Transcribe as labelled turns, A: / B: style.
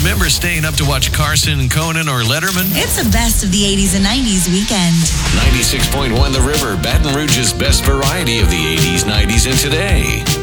A: Remember staying up to watch Carson, Conan, or Letterman?
B: It's a best of the 80s and 90s weekend.
C: 96.1 The River, Baton Rouge's best variety of the 80s, 90s, and today.